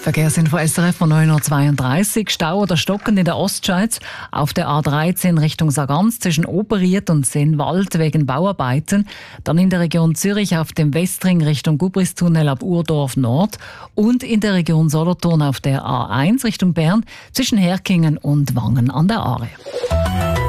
Verkehrsinfo SRF von 9.32 Uhr. Stau oder stockend in der Ostschweiz auf der A13 Richtung Sargans zwischen Oberried und Seenwald wegen Bauarbeiten. Dann in der Region Zürich auf dem Westring Richtung Gubristunnel ab Urdorf Nord. Und in der Region Solothurn auf der A1 Richtung Bern zwischen Herkingen und Wangen an der Aare.